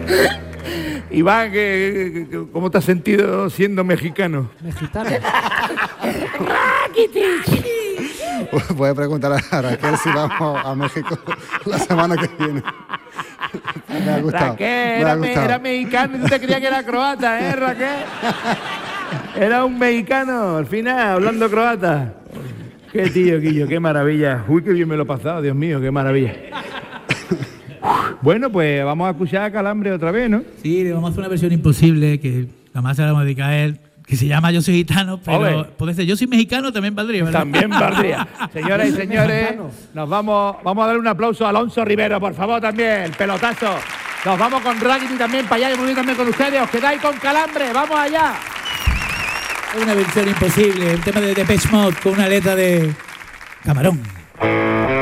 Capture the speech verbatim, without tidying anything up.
Iván, ¿qué, qué, ¿cómo te has sentido siendo mexicano? Mexicano. Voy a preguntar a Raquel si vamos a México la semana que viene. Me ha gustado. Raquel, me era, ha me, gustado. era mexicano y tú te creías que era croata, ¿eh, Raquel? Era un mexicano, al final, hablando croata. Qué tío, Quillo, qué maravilla. Uy, qué bien me lo he pasado, Dios mío, qué maravilla. Bueno, pues vamos a escuchar a Calambre otra vez, ¿no? Sí, le vamos a hacer una versión imposible que además se la vamos a dedicar a él, que se llama Yo soy gitano, pero Ole. puede ser Yo soy mexicano, también valdría, ¿verdad? También valdría. Señoras y señores, nos vamos, vamos a darle un aplauso a Alonso Rivero, por favor, también, el pelotazo. Nos vamos con Raggedy también para allá y muy bien también con ustedes. Os quedáis con Calambre, vamos allá. Es una versión imposible, el tema de Depeche Mode con una letra de Camarón.